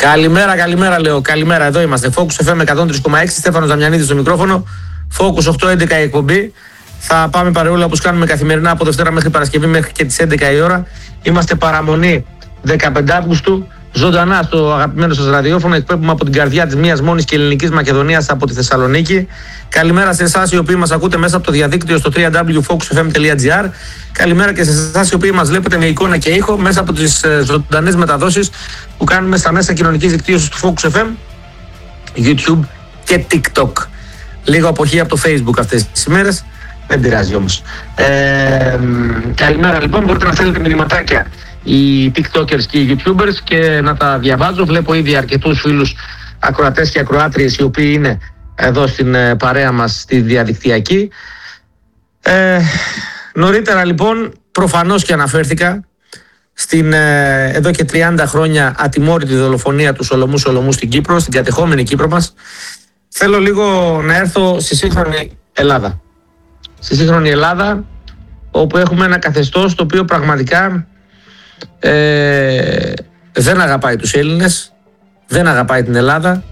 Καλημέρα, καλημέρα λέω. Καλημέρα, εδώ είμαστε. Focus FM 103,6. Στέφανος Δαμιανίδης στο μικρόφωνο. Focus 8-11 η εκπομπή. Θα πάμε παρεούλα όπως κάνουμε καθημερινά από Δευτέρα μέχρι Παρασκευή μέχρι και τις 11 η ώρα. Είμαστε παραμονή 15 Αύγουστου. Ζωντανά στο αγαπημένο σας ραδιόφωνο. Εκπέμπουμε από την καρδιά της μίας μόνης και ελληνικής Μακεδονίας από τη Θεσσαλονίκη. Καλημέρα σε εσάς οι οποίοι μας ακούτε μέσα από το διαδίκτυο στο www.focusfm.gr. Καλημέρα και σε εσάς οι οποίοι μας βλέπετε με εικόνα και ήχο μέσα από τις ζωντανές μεταδόσεις που κάνουμε στα μέσα κοινωνικής δικτύωσης του Focus FM, YouTube και TikTok. Λίγο αποχή από το Facebook αυτές τις ημέρες. Δεν πειράζει όμως. Καλημέρα λοιπόν, μπορείτε να στέλνετε μηνυματάκια οι TikTokers και οι YouTubers και να τα διαβάζω. Βλέπω ήδη αρκετούς φίλους ακροατές και ακροάτριες οι οποίοι είναι εδώ στην παρέα μας στη διαδικτυακή. Νωρίτερα λοιπόν προφανώς και αναφέρθηκα στην εδώ και 30 χρόνια ατιμόρυτη δολοφονία του Σολομού στην Κύπρο, στην κατεχόμενη Κύπρο μας. Θέλω λίγο να έρθω στη σύγχρονη Ελλάδα. Στη σύγχρονη Ελλάδα, όπου έχουμε ένα καθεστώς το οποίο πραγματικά δεν αγαπάει τους Έλληνες, δεν αγαπάει την Ελλάδα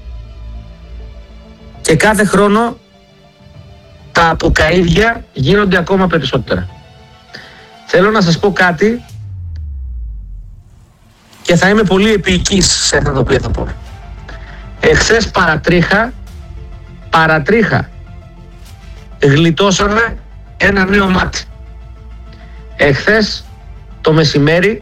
και κάθε χρόνο τα αποκαΐδια γίνονται ακόμα περισσότερα. Θέλω να σας πω κάτι και θα είμαι πολύ επίοικης σε αυτό το οποίο θα πω. Εχθές παρατρίχα γλιτώσαμε ένα νέο μάτι. Εχθές το μεσημέρι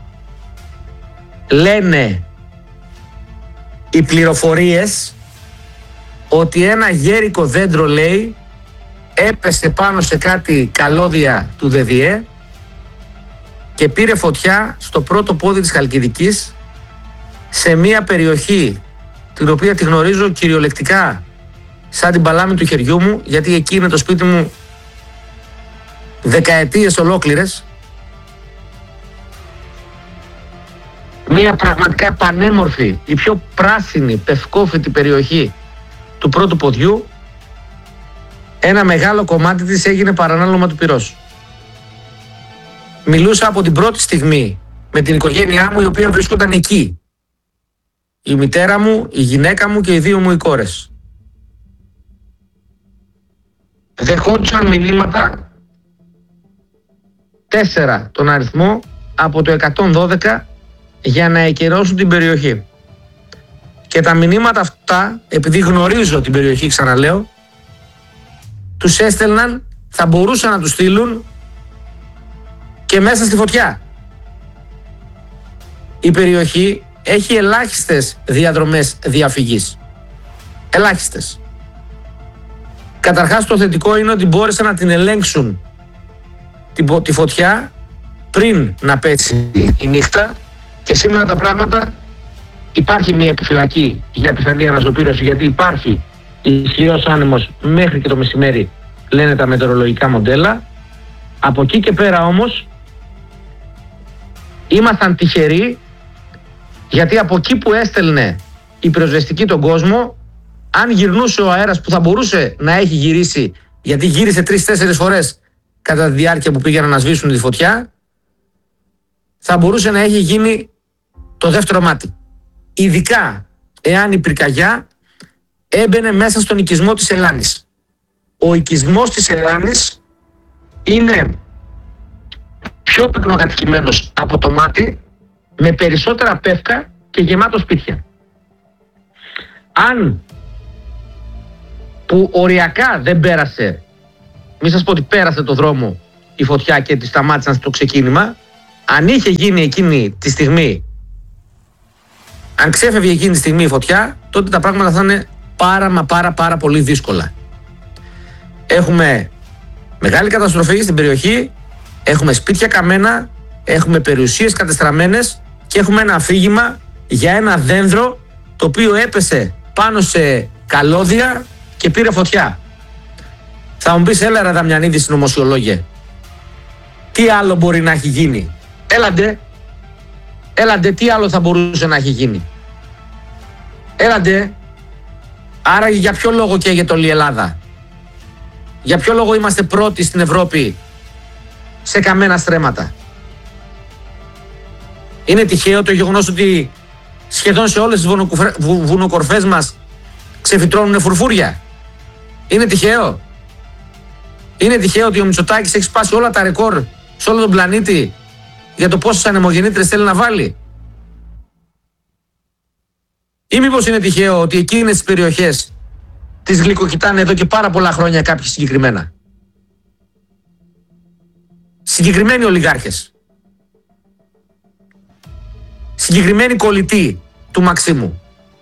λένε οι πληροφορίες ότι ένα γέρικο δέντρο, λέει, έπεσε πάνω σε κάτι καλώδια του ΔΔΕ και πήρε φωτιά στο πρώτο πόδι της Χαλκιδικής, σε μια περιοχή την οποία τη γνωρίζω κυριολεκτικά σαν την παλάμη του χεριού μου, γιατί εκεί είναι το σπίτι μου δεκαετίες ολόκληρες. Μια πραγματικά πανέμορφη, η πιο πράσινη, πευκόφυτη περιοχή του πρώτου ποδιού. Ένα μεγάλο κομμάτι της έγινε παρανάλωμα του πυρός. Μιλούσα από την πρώτη στιγμή με την οικογένειά μου, η οποία βρίσκονταν εκεί. Η μητέρα μου, η γυναίκα μου και οι δύο μου οι κόρες. Δεχόντουσαν μηνύματα 4 τον αριθμό από το 112 για να εκαιρώσουν την περιοχή. Και τα μηνύματα αυτά, επειδή γνωρίζω την περιοχή, ξαναλέω, τους έστελναν, θα μπορούσαν να τους στείλουν και μέσα στη φωτιά. Η περιοχή έχει ελάχιστες διαδρομές διαφυγής. Ελάχιστες. Καταρχάς το θετικό είναι ότι μπόρεσαν να την ελέγξουν τη φωτιά πριν να πέσει η νύχτα και σήμερα τα πράγματα, υπάρχει μια επιφυλακή για πιθανή αναζωπήρωση, γιατί υπάρχει ισχυρός άνεμος μέχρι και το μεσημέρι, λένε τα μετεωρολογικά μοντέλα. Από εκεί και πέρα όμως ήμασταν τυχεροί, γιατί από εκεί που έστελνε η πυροσβεστική τον κόσμο, αν γυρνούσε ο αέρας που θα μπορούσε να έχει γυρίσει, γιατί γύρισε 3-4 φορές κατά τη διάρκεια που πήγαιναν να σβήσουν τη φωτιά, θα μπορούσε να έχει γίνει το δεύτερο μάτι. Ειδικά εάν η πυρκαγιά έμπαινε μέσα στον οικισμό της Ελλάνης. Ο οικισμός της Ελλάνης είναι πιο πυκνοκατοικημένος από το μάτι, με περισσότερα πεύκα και γεμάτο σπίτια. Αν που οριακά δεν πέρασε, μη σας πω ότι πέρασε το δρόμο η φωτιά και τη σταμάτησαν στο ξεκίνημα, αν είχε γίνει εκείνη τη στιγμή, αν ξέφευγε εκείνη τη στιγμή η φωτιά, τότε τα πράγματα θα είναι πάρα πολύ δύσκολα. Έχουμε μεγάλη καταστροφή στην περιοχή, έχουμε σπίτια καμένα, έχουμε περιουσίες κατεστραμμένες και έχουμε ένα αφήγημα για ένα δένδρο το οποίο έπεσε πάνω σε καλώδια και πήρε φωτιά. Θα μου πεις, έλα ρε Δαμιανίδη, συνωμοσιολόγε, τι άλλο μπορεί να έχει γίνει? Έλαντε, τι άλλο θα μπορούσε να έχει γίνει? Έλαντε. Άρα για ποιο λόγο καίγεται όλη η Ελλάδα? Για ποιο λόγο είμαστε πρώτοι στην Ευρώπη σε καμένα στρέμματα? Είναι τυχαίο το γεγονός ότι σχεδόν σε όλες τις βουνοκορφές μας ξεφυτρώνουν φουρφούρια. Είναι τυχαίο? Είναι τυχαίο ότι ο Μητσοτάκης έχει σπάσει όλα τα ρεκόρ σε όλο τον πλανήτη για το πόσες ανεμογεννήτριες θέλει να βάλει? Ή μήπως είναι τυχαίο ότι εκείνες τις περιοχές τις γλυκοκοιτάνε εδώ και πάρα πολλά χρόνια κάποιοι συγκεκριμένα? Συγκεκριμένοι ολιγάρχες. Συγκεκριμένοι κολλητοί του Μαξίμου.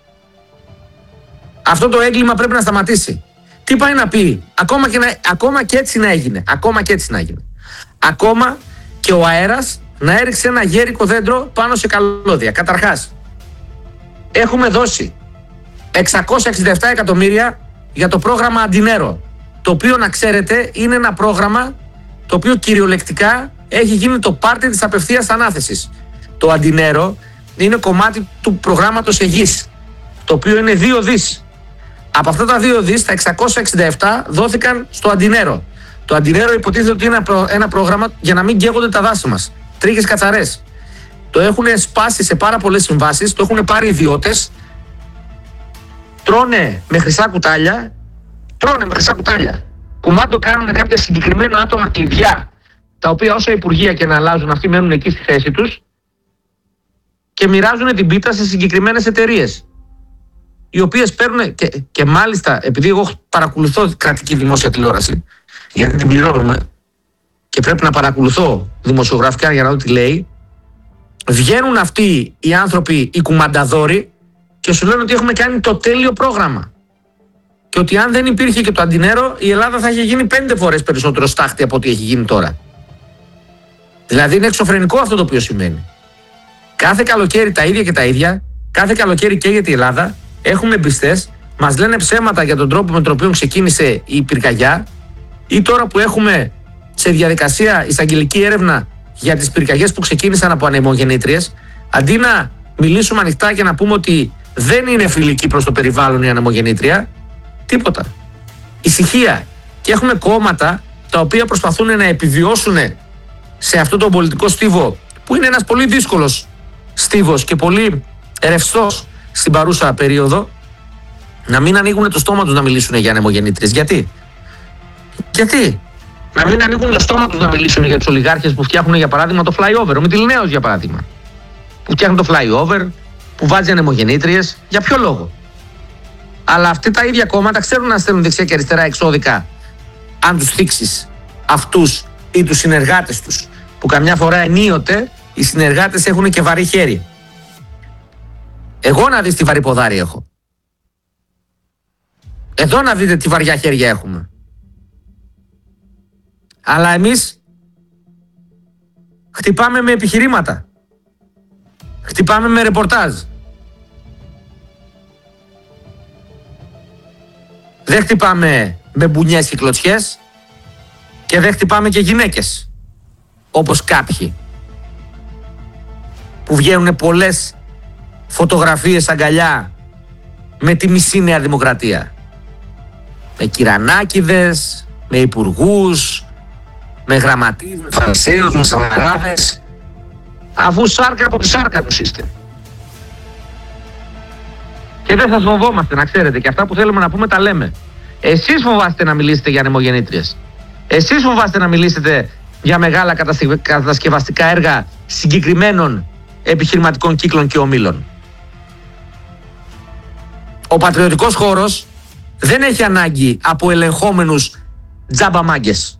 Αυτό το έγκλημα πρέπει να σταματήσει. Τι πάει να πει? Ακόμα και έτσι να έγινε. Ακόμα και ο αέρας να έριξε ένα γέρικο δέντρο πάνω σε καλώδια. Καταρχάς, έχουμε δώσει 667 εκατομμύρια για το πρόγραμμα Αντινέρο, το οποίο, να ξέρετε, είναι ένα πρόγραμμα το οποίο κυριολεκτικά έχει γίνει το πάρτι της απευθείας ανάθεσης. Το Αντινέρο είναι κομμάτι του προγράμματος Αιγής, το οποίο είναι 2 δις. Από αυτά τα 2 δις, τα 667 δόθηκαν στο Αντινέρο. Το Αντινέρο υποτίθεται ότι είναι ένα πρόγραμμα για να μην καίγονται τα δάση μας. Τρίχες κατσαρές. Το έχουν σπάσει σε πάρα πολλές συμβάσεις, το έχουν πάρει ιδιώτες, τρώνε με χρυσά κουτάλια, κουμάντο κάνουν κάποια συγκεκριμένα άτομα κλειδιά, τα οποία όσα υπουργεία και να αλλάζουν, αυτοί μένουν εκεί στη θέση τους και μοιράζουν την πίτα σε συγκεκριμένες εταιρείες, οι οποίες παίρνουν και μάλιστα, επειδή εγώ παρακολουθώ κρατική δημόσια τηλεόραση, γιατί την πληρώνουμε και πρέπει να παρακολουθώ δημοσιογραφικά για να δω τι λέει, βγαίνουν αυτοί οι άνθρωποι, οι κουμανταδόροι, και σου λένε ότι έχουμε κάνει το τέλειο πρόγραμμα. Και ότι αν δεν υπήρχε και το Αντινέρο, η Ελλάδα θα είχε γίνει 5 φορές περισσότερο στάχτη από ό,τι έχει γίνει τώρα. Δηλαδή είναι εξωφρενικό αυτό το οποίο σημαίνει. Κάθε καλοκαίρι τα ίδια και τα ίδια, κάθε καλοκαίρι καίγεται η Ελλάδα, έχουμε εμπιστές, μας λένε ψέματα για τον τρόπο με τον οποίο ξεκίνησε η πυρκαγιά, ή τώρα που έχουμε σε διαδικασία εισαγγελική έρευνα για τις πυρκαγιές που ξεκίνησαν από ανεμογεννήτριες, αντί να μιλήσουμε ανοιχτά και να πούμε ότι δεν είναι φιλική προς το περιβάλλον η ανεμογεννήτρια, τίποτα. Ησυχία. Και έχουμε κόμματα τα οποία προσπαθούν να επιβιώσουν σε αυτόν τον πολιτικό στίβο, που είναι ένας πολύ δύσκολος στίβος και πολύ ρευστός στην παρούσα περίοδο, να μην ανοίγουν το στόμα τους να μιλήσουν για ανεμογεννήτριες. Γιατί? Να μην ανοίγουν το στόμα τους να μιλήσουν για τους ολιγάρχες που φτιάχνουν, για παράδειγμα, το flyover. Ο Μητυλινέος, για παράδειγμα, που φτιάχνουν το flyover, που βάζει ανεμογεννήτριες. Για ποιο λόγο? Αλλά αυτοί τα ίδια κόμματα ξέρουν να στέλνουν δεξιά και αριστερά εξώδικα, αν τους θίξεις αυτούς ή τους συνεργάτες τους, που καμιά φορά ενίοτε οι συνεργάτες έχουν και βαρύ χέρι. Εγώ να δεις τι βαρύ ποδάρι έχω. Εδώ να δείτε τι βαριά χέρια έχουμε. Αλλά εμείς χτυπάμε με επιχειρήματα. Χτυπάμε με ρεπορτάζ. Δεν χτυπάμε με μπουνιές και κλωτσιές και δεν χτυπάμε και γυναίκες, όπως κάποιοι που βγαίνουν πολλές φωτογραφίες αγκαλιά με τη μισή Νέα Δημοκρατία, με κυρανάκηδες, με υπουργούς, με γραμματείς, με φαρισαίους, με σαμαράδες, αφού σάρκα από τη σάρκα τους είστε. Και δεν σας φοβόμαστε, να ξέρετε, και αυτά που θέλουμε να πούμε τα λέμε. Εσείς φοβάστε να μιλήσετε για ανεμογεννήτριες. Εσείς φοβάστε να μιλήσετε για μεγάλα κατασκευαστικά έργα συγκεκριμένων επιχειρηματικών κύκλων και ομίλων. Ο πατριωτικός χώρος δεν έχει ανάγκη από ελεγχόμενους τζαμπαμάγκες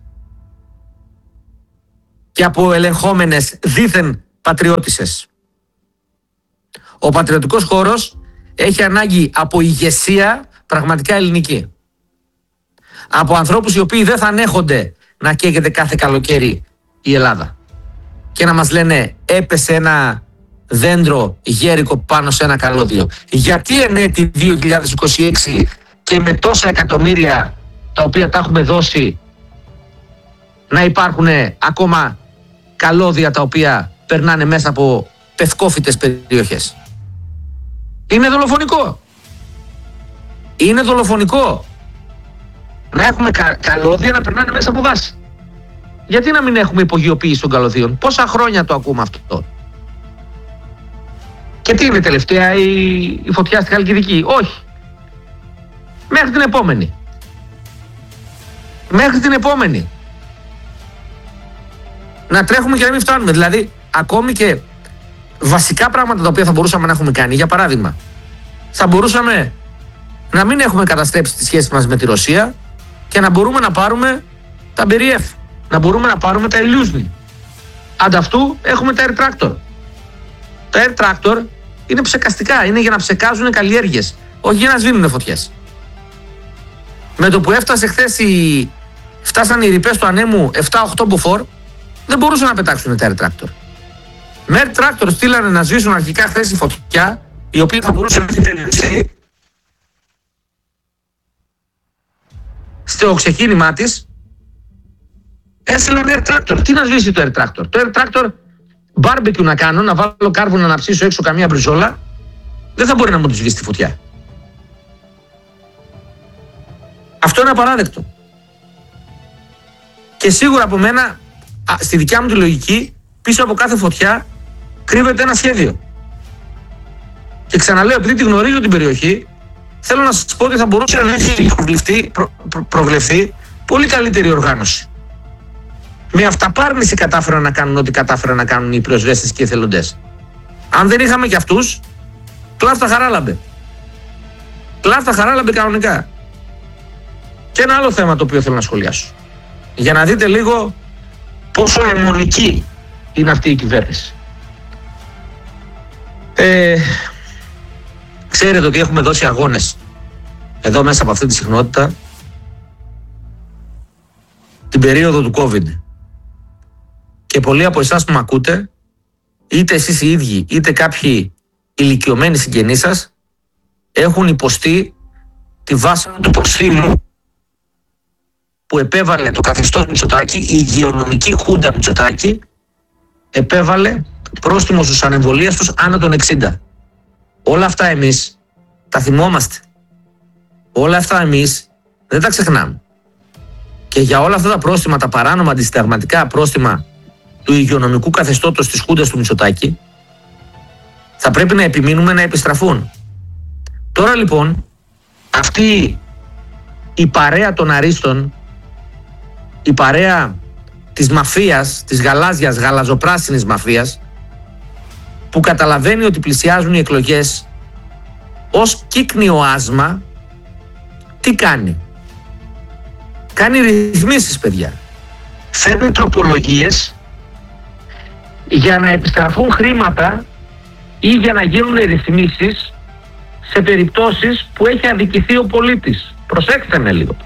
και από ελεγχόμενες δήθεν πατριώτισσες. Ο πατριωτικός χώρος έχει ανάγκη από ηγεσία πραγματικά ελληνική. Από ανθρώπους οι οποίοι δεν θα ανέχονται να καίγεται κάθε καλοκαίρι η Ελλάδα και να μας λένε έπεσε ένα δέντρο γέρικο πάνω σε ένα καλώδιο. Γιατί εν έτη 2026 και με τόσα εκατομμύρια τα οποία τα έχουμε δώσει να υπάρχουν ακόμα καλώδια τα οποία περνάνε μέσα από πευκόφυτες περιοχές? Είναι δολοφονικό. Είναι δολοφονικό να έχουμε καλώδια να περνάνε μέσα από δάση. Γιατί να μην έχουμε υπογειοποίηση των καλωδίων? Πόσα χρόνια το ακούμε αυτό? Και Τι είναι τελευταία η φωτιά στη Χαλκιδική? Όχι. Μέχρι την επόμενη. Μέχρι την επόμενη. Να τρέχουμε και να μην φτάνουμε. Δηλαδή, ακόμη και βασικά πράγματα τα οποία θα μπορούσαμε να έχουμε κάνει. Για παράδειγμα, θα μπορούσαμε να μην έχουμε καταστρέψει τη σχέση μας με τη Ρωσία και να μπορούμε να πάρουμε τα Μπεριέφ, να μπορούμε να πάρουμε τα Ηλιούσνη. Ανταυτού έχουμε τα Air Tractor. Τα Air Tractor είναι ψεκαστικά, είναι για να ψεκάζουν καλλιέργειες, όχι για να σβήνουν φωτιές. Με το που έφτασε χθες φτάσαν οι ρηπές του ανέμου 7-8 μποφόρ, δεν μπορούσαν να πετάξουν τα Air Tractor. Με Air Tractor στείλανε να σβήσουν αρχικά χθες η φωτιά, η οποία θα μπορούσε να τελειώσει στο ξεκίνημά της. Έστειλαν Air Tractor. Τι να σβήσει το Air Tractor? Το Air Tractor barbecue να κάνω, να βάλω κάρβουνα να ψήσω έξω καμία μπριζόλα, δεν θα μπορεί να μου τη σβήσει τη φωτιά. Αυτό είναι απαράδεκτο. Και σίγουρα από μένα, στη δικιά μου τη λογική, πίσω από κάθε φωτιά κρύβεται ένα σχέδιο. Και ξαναλέω, επειδή τη γνωρίζω την περιοχή, θέλω να σας πω ότι θα μπορούσε να έχει προβλεφθεί πολύ καλύτερη οργάνωση. Με αυταπάρνηση κατάφεραν να κάνουν ό,τι κατάφεραν να κάνουν οι πυροσβέστες και οι εθελοντές. Αν δεν είχαμε και αυτούς, κλάφτα χαράλαμπε. Κλάφτα χαράλαμπε κανονικά. Και ένα άλλο θέμα το οποίο θέλω να σχολιάσω. Για να δείτε λίγο πόσο αιμονική είναι αυτή η κυβέρνηση. Ξέρετε ότι έχουμε δώσει αγώνες εδώ μέσα από αυτή τη συχνότητα την περίοδο του COVID. Και πολλοί από εσάς που με ακούτε, είτε εσείς οι ίδιοι είτε κάποιοι ηλικιωμένοι συγγενείς σας, έχουν υποστεί τη βάση του προσφύγου που επέβαλε το καθεστώς Μητσοτάκη, η υγειονομική χούντα Μητσοτάκη επέβαλε πρόστιμο στους ανεμβολίαστους άνω των 60. Όλα αυτά εμείς τα θυμόμαστε. Όλα αυτά εμείς δεν τα ξεχνάμε. Και για όλα αυτά τα πρόστιμα, τα παράνομα αντισυνταγματικά πρόστιμα του υγειονομικού καθεστώτος της χούντας του Μητσοτάκη, θα πρέπει να επιμείνουμε να επιστραφούν. Τώρα λοιπόν, αυτή η παρέα των αρίστων, η παρέα της μαφίας, της γαλάζιας, γαλαζοπράσινης μαφίας, που καταλαβαίνει ότι πλησιάζουν οι εκλογές, ως κύκνιο άσμα, τι κάνει? Κάνει ρυθμίσεις, παιδιά. Φέρνει τροπολογίες για να επιστραφούν χρήματα ή για να γίνουν ρυθμίσεις σε περιπτώσεις που έχει αδικηθεί ο πολίτης. Προσέξτε με λίγο.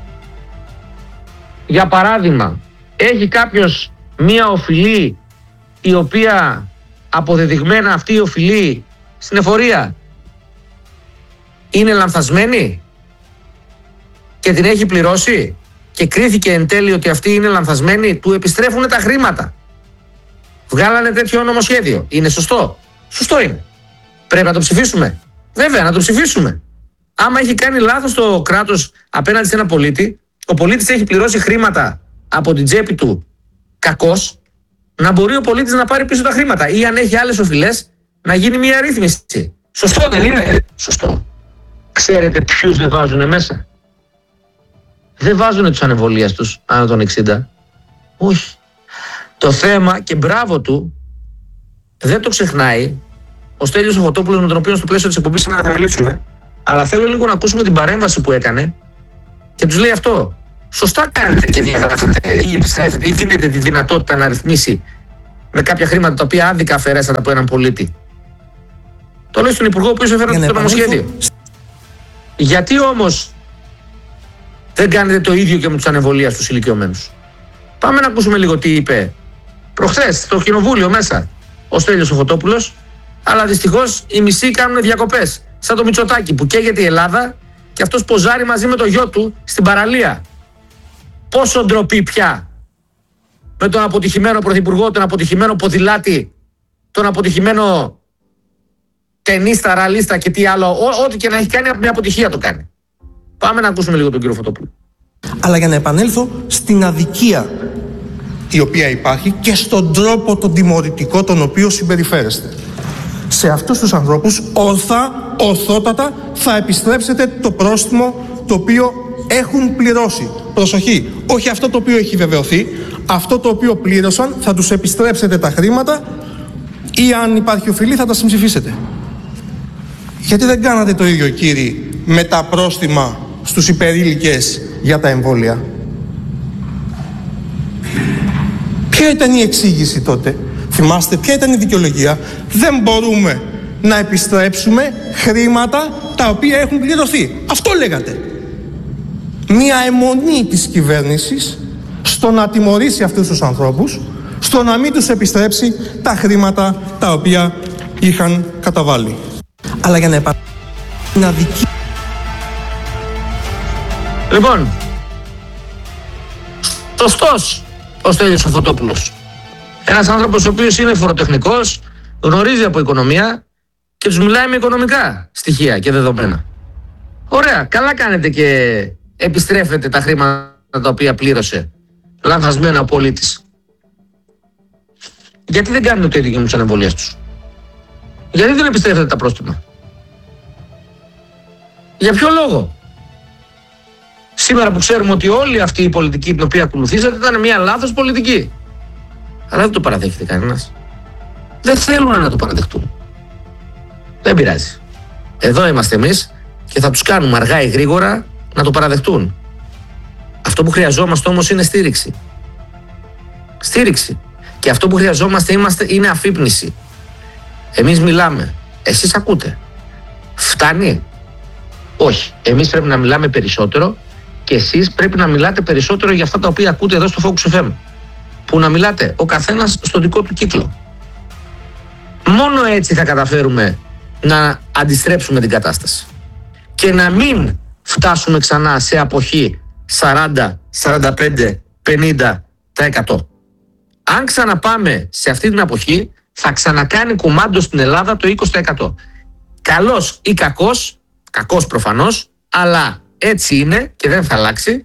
Για παράδειγμα, έχει κάποιος μία οφειλή η οποία αποδεδειγμένα αυτή η οφειλή στην εφορία είναι λανθασμένη και την έχει πληρώσει και κρίθηκε εν τέλει ότι αυτή είναι λανθασμένη, του επιστρέφουν τα χρήματα. Βγάλανε τέτοιο νομοσχέδιο. Είναι σωστό? Σωστό είναι. Πρέπει να το ψηφίσουμε? Βέβαια, να το ψηφίσουμε. Άμα έχει κάνει λάθος το κράτος απέναντι σε ένα πολίτη, ο πολίτης έχει πληρώσει χρήματα από την τσέπη του κακώς, να μπορεί ο πολίτης να πάρει πίσω τα χρήματα. Ή αν έχει άλλες οφειλές, να γίνει μια ρύθμιση. Σωστό δεν είναι? Σωστό. Ξέρετε ποιους δεν βάζουν μέσα? Δεν βάζουν τους ανεμβολίαστους άνω των 60. Όχι. Το θέμα, και μπράβο του, δεν το ξεχνάει ο Στέλιος ο Φωτόπουλος, με τον οποίο στο πλαίσιο της εκπομπής να μιλήσουμε. Αλλά θέλω λίγο να ακούσουμε την παρέμβαση που έκανε και τους λέει αυτό. Σωστά κάνετε και διαγράφετε ή επιστρέφετε ή δίνετε τη δυνατότητα να ρυθμίσει με κάποια χρήματα τα οποία άδικα αφαιρέσατε από έναν πολίτη. Το λέει στον Υπουργό που έφερε το νομοσχέδιο. Γιατί όμως δεν κάνετε το ίδιο και με τους ανεμβολίαστους στους ηλικιωμένους? Πάμε να ακούσουμε λίγο τι είπε προχθές στο κοινοβούλιο μέσα ο Στέλιος ο Φωτόπουλος. Αλλά δυστυχώς οι μισοί κάνουν διακοπές. Σαν το Μητσοτάκη που καίγεται η Ελλάδα και αυτός ποζάρει μαζί με το γιο του στην παραλία. Πόσο ντροπή πια με τον αποτυχημένο πρωθυπουργό, τον αποτυχημένο ποδηλάτη, τον αποτυχημένο ταινίστα, ραλίστα και τι άλλο. Ό,τι και να έχει κάνει, μια αποτυχία το κάνει. Πάμε να ακούσουμε λίγο τον κύριο Φωτόπουλο. Αλλά για να επανέλθω στην αδικία η οποία υπάρχει και στον τρόπο τον τιμωρητικό τον οποίο συμπεριφέρεστε. Σε αυτούς τους ανθρώπους ορθότατα θα επιστρέψετε το πρόστιμο το οποίο έχουν πληρώσει. Προσοχή, όχι αυτό το οποίο έχει βεβαιωθεί, αυτό το οποίο πλήρωσαν, θα τους επιστρέψετε τα χρήματα ή αν υπάρχει οφειλή θα τα συμψηφίσετε. Γιατί δεν κάνατε το ίδιο, κύριοι, με τα πρόστιμα στους υπερήλικες για τα εμβόλια? Ποια ήταν η εξήγηση τότε? Θυμάστε ποια ήταν η δικαιολογία? Δεν μπορούμε να επιστρέψουμε χρήματα τα οποία έχουν πληρωθεί. Αυτό λέγατε. Μία αιμονή της κυβέρνησης στο να τιμωρήσει αυτούς τους ανθρώπους, στο να μην τους επιστρέψει τα χρήματα τα οποία είχαν καταβάλει. Αλλά για να είναι αδική. Λοιπόν, σωστός ο Στέλιος ο Φωτόπουλος. Ένας άνθρωπος ο οποίος είναι φοροτεχνικός, γνωρίζει από οικονομία και τους μιλάει με οικονομικά στοιχεία και δεδομένα. Ωραία, καλά κάνετε και επιστρέφετε τα χρήματα τα οποία πλήρωσε λανθασμένα ο πολίτης. Γιατί δεν κάνετε το ίδιο και με τους ανεμβολίες τους? Γιατί δεν επιστρέφετε τα πρόστιμα? Για ποιο λόγο? Σήμερα που ξέρουμε ότι όλη αυτή η πολιτική την οποία ακολουθήσατε ήταν μια λάθος πολιτική. Αλλά δεν το παραδέχεται κανένας. Δεν θέλουν να το παραδεχτούν. Δεν πειράζει. Εδώ είμαστε εμείς και θα τους κάνουμε αργά ή γρήγορα να το παραδεχτούν. Αυτό που χρειαζόμαστε όμως είναι στήριξη. Στήριξη. Και αυτό που χρειαζόμαστε είναι αφύπνιση. Εμείς μιλάμε. Εσείς ακούτε. Φτάνει? Όχι. Εμείς πρέπει να μιλάμε περισσότερο και εσείς πρέπει να μιλάτε περισσότερο για αυτά τα οποία ακούτε εδώ στο Focus FM. Που να μιλάτε ο καθένας στο δικό του κύκλο. Μόνο έτσι θα καταφέρουμε να αντιστρέψουμε την κατάσταση. Και να μην φτάσουμε ξανά σε αποχή 40, 45, 50%. Αν ξαναπάμε σε αυτή την αποχή, θα ξανακάνει κουμάντο στην Ελλάδα το 20%. Καλός ή κακός, κακός προφανώς, αλλά έτσι είναι και δεν θα αλλάξει.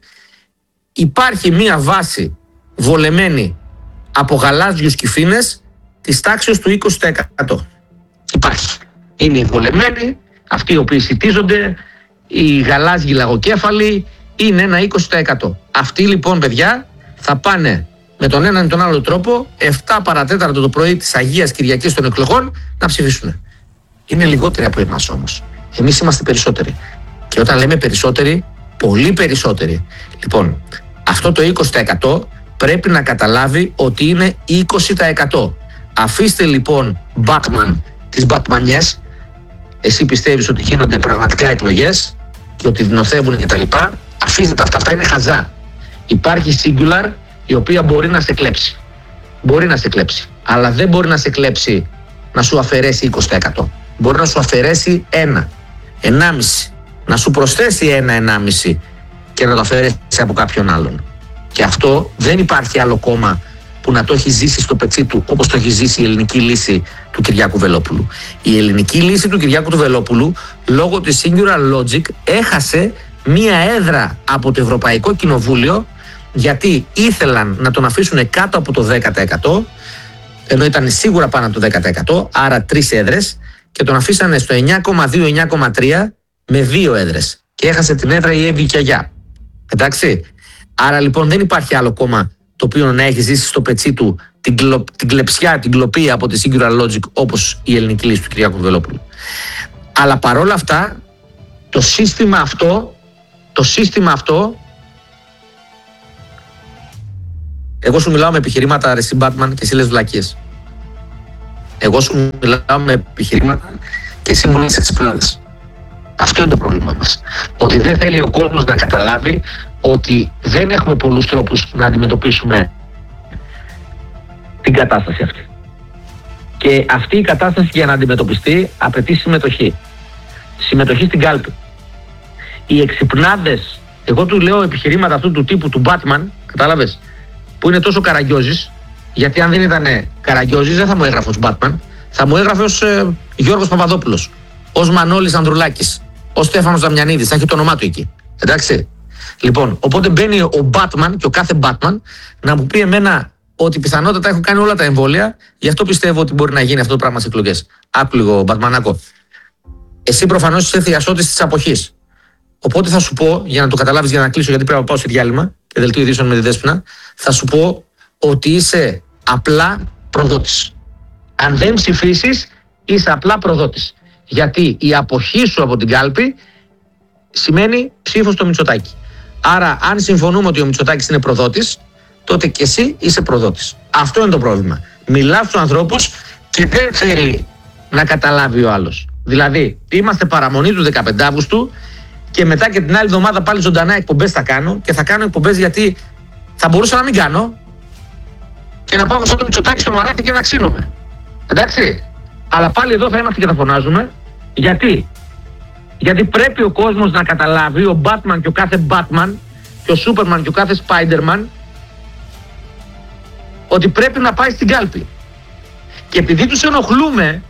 Υπάρχει μία βάση βολεμένη από γαλάζιους κυφήνες της τάξης του 20%. Υπάρχει. Είναι οι βολεμένοι, αυτοί οι οποίοι σιτίζονται, οι γαλάζιοι λαγοκέφαλοι, είναι ένα 20%. Αυτοί λοιπόν, παιδιά, θα πάνε με τον έναν ή τον άλλο τρόπο 7 παρατέταρτο το πρωί της Αγίας Κυριακής των εκλογών να ψηφίσουν. Είναι λιγότεροι από εμάς όμως. Εμείς είμαστε περισσότεροι. Και όταν λέμε περισσότεροι, πολύ περισσότεροι. Λοιπόν, αυτό το 20% πρέπει να καταλάβει ότι είναι 20%. Αφήστε λοιπόν Batman, τις Batmaniές. Εσύ πιστεύεις ότι γίνονται πραγματικά εκλογές και ότι νοθεύουν και τα λοιπά? Αφήστε τα αυτά είναι χαζά. Υπάρχει Singular η οποία μπορεί να σε κλέψει. Μπορεί να σε κλέψει. Αλλά δεν μπορεί να σε κλέψει να σου αφαιρέσει 20%. Μπορεί να σου αφαιρέσει 1, 1,5. Να σου προσθέσει 1,5 και να το αφαιρέσει από κάποιον άλλον. Και αυτό δεν υπάρχει άλλο κόμμα που να το έχει ζήσει στο πετσί του όπως το έχει ζήσει η ελληνική λύση του Κυριάκου Βελόπουλου. Η ελληνική λύση του Κυριάκου του Βελόπουλου, λόγω της Singular Logic, έχασε μία έδρα από το Ευρωπαϊκό Κοινοβούλιο, γιατί ήθελαν να τον αφήσουν κάτω από το 10%, ενώ ήταν σίγουρα πάνω από το 10%, άρα 3 έδρες, και τον αφήσανε στο 9,2-9,3 με 2 έδρες. Και έχασε την έδρα η Εύη Κιαγιά. Εντάξει. Άρα λοιπόν δεν υπάρχει άλλο κόμμα το οποίο να έχει ζήσει στο πετσί του την κλεψιά, την κλοπή από τη Singular Logic όπως η ελληνική λύση του Κυριάκου Βελόπουλου. Αλλά παρόλα αυτά, το σύστημα αυτό, εγώ σου μιλάω με επιχειρήματα, ρε εσύ Batman, και εσύ λες βλακίες. Εγώ σου μιλάω με επιχειρήματα και εσύ μου λες εξυπνάδες. Αυτό είναι το πρόβλημα μας. Ότι δεν θέλει ο κόσμος να καταλάβει ότι δεν έχουμε πολλούς τρόπους να αντιμετωπίσουμε την κατάσταση αυτή. Και αυτή η κατάσταση για να αντιμετωπιστεί απαιτεί συμμετοχή. Συμμετοχή στην κάλπη. Οι εξυπνάδες, εγώ του λέω επιχειρήματα αυτού του τύπου του Batman, κατάλαβες, που είναι τόσο καραγκιόζης, γιατί αν δεν ήταν καραγκιόζης δεν θα μου έγραφε ως Batman, θα μου έγραφε ως Γιώργος Παπαδόπουλος, ως Μανώλης Ανδρουλάκης, ως Στέφανος Δαμιανίδης, θα έχει το όνομά του εκεί. Εντάξει. Λοιπόν, οπότε μπαίνει ο Batman και ο κάθε Batman να μου πει εμένα ότι πιθανότατα έχω κάνει όλα τα εμβόλια, γι' αυτό πιστεύω ότι μπορεί να γίνει αυτό το πράγμα στις εκλογές. Άκου λίγο, Μπατμανάκο. Εσύ προφανώς είσαι θειασότης της αποχής. Οπότε θα σου πω, για να το καταλάβεις, για να κλείσω, γιατί πρέπει να πάω σε διάλειμμα και δελτίο ειδήσεων με τη Δέσποινα, θα σου πω ότι είσαι απλά προδότης. Αν δεν ψηφίσεις, είσαι απλά προδότης. Γιατί η αποχή σου από την κάλπη σημαίνει ψήφο στο Μητσοτάκη. Άρα, αν συμφωνούμε ότι ο Μητσοτάκης είναι προδότης, τότε και εσύ είσαι προδότης. Αυτό είναι το πρόβλημα. Μιλάς στους ανθρώπους και δεν θέλει να καταλάβει ο άλλος. Δηλαδή, είμαστε παραμονή του 15 Αύγουστου και μετά και την άλλη εβδομάδα πάλι ζωντανά εκπομπές θα κάνω και θα κάνω εκπομπές γιατί θα μπορούσα να μην κάνω και να πάω σαν το Μητσοτάκη στο μαράθι και να ξύνομαι. Εντάξει. Αλλά πάλι εδώ θα είμαστε και θα φωνάζουμε. Γιατί πρέπει ο κόσμος να καταλάβει, ο Batman και ο κάθε Batman και ο Superman και ο κάθε Spiderman, ότι πρέπει να πάει στην κάλπη. Και επειδή τους ενοχλούμε,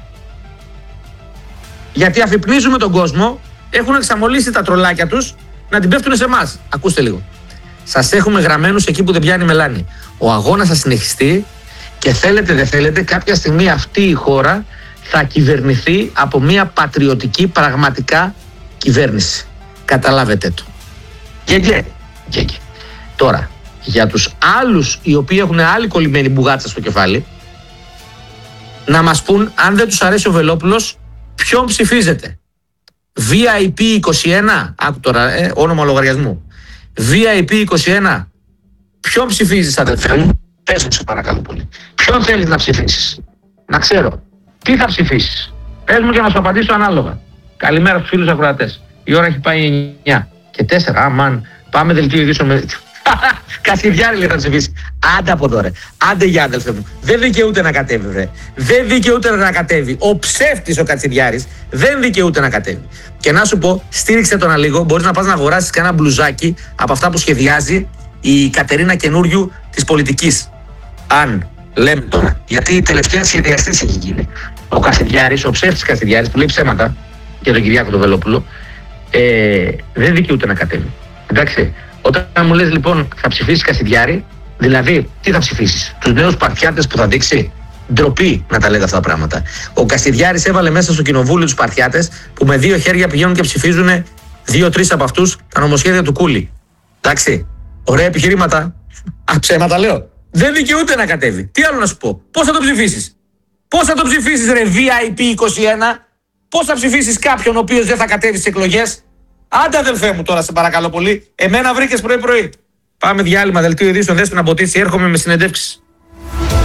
γιατί αφυπνίζουμε τον κόσμο, έχουν εξαμολύσει τα τρολάκια τους να την πέφτουν σε εμάς. Ακούστε λίγο. Σας έχουμε γραμμένους εκεί που δεν πιάνει μελάνη. Ο αγώνας θα συνεχιστεί και θέλετε δεν θέλετε, κάποια στιγμή αυτή η χώρα θα κυβερνηθεί από μια πατριωτική πραγματικά κυβέρνηση. Καταλάβετε το. Και. Τώρα, για τους άλλους οι οποίοι έχουν άλλη κολλημένη μπουγάτσα στο κεφάλι, να μας πούν, αν δεν τους αρέσει ο Βελόπουλος, ποιον ψηφίζετε. VIP 21, άκου τώρα, όνομα λογαριασμού. VIP 21, ποιον ψηφίζεις, αδελφέ μου? Πες μου σε παρακαλώ πολύ. Ποιον θέλεις να ψηφίσεις? Να ξέρω. Τι θα ψηφίσεις? Πες μου και να σου απαντήσω ανάλογα. Καλημέρα στους φίλους ακροατές. Η ώρα έχει πάει 9 και 4. Αμάν, πάμε δελτίο ειδήσεων με... Κασιδιάρη λέει θα ψηφίσει. Άντε από τώρα. Άντε για αδελφέ μου. Δεν δικαιούται να κατέβει, βρε. Δεν δικαιούται να κατέβει. Ο ψεύτης ο Κατσιδιάρης δεν δικαιούται να κατέβει. Και να σου πω, στήριξε τον λίγο. Μπορείς να πας να αγοράσεις κανένα μπλουζάκι από αυτά που σχεδιάζει η Κατερίνα Καινούριου της πολιτικής. Αν λέμε τώρα, γιατί η τελευταία σχεδιαστής έχει γίνει. Ο Κασιδιάρης, ο ψεύτης Κασιδιάρης που λέει ψέματα για τον Κυριάκο τον Βελόπουλο, δεν δικαιούται να κατέβει. Εντάξει. Όταν μου λες λοιπόν θα ψηφίσεις Κασιδιάρη, δηλαδή τι θα ψηφίσεις? Τους νέους παρτιάτες που θα δείξει? Ντροπή να τα λέτε αυτά τα πράγματα. Ο Κασιδιάρης έβαλε μέσα στο κοινοβούλιο τους παρτιάτες που με 2 χέρια πηγαίνουν και ψηφίζουν 2-3 από αυτούς τα νομοσχέδια του Κούλη. Εντάξει. Ωραία επιχειρήματα. Ψέματα λέω. Δεν δικαιούται να κατέβει. Τι άλλο να σου πω? Πώς θα το ψηφίσεις? Πώς θα το ψηφίσεις, ρε VIP 21? Πώς θα ψηφίσεις κάποιον ο οποίος δεν θα κατέβει στις εκλογές? Άντε αδελφέ μου τώρα, σε παρακαλώ πολύ. Εμένα βρήκες πρωί-πρωί. Πάμε διάλειμμα, δελτίο ειδήσεων, Δέσποινα Μποτίτσι, έρχομαι με συνεντεύξεις.